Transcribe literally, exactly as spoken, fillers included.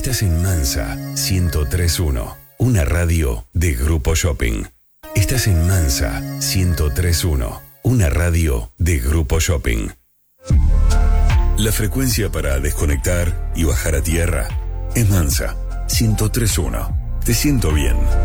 Estás en Mansa ciento tres punto uno, una radio de Grupo Shopping. Estás en Mansa ciento tres punto uno, una radio de Grupo Shopping. La frecuencia para desconectar y bajar a tierra es Mansa ciento tres punto uno. Te siento bien.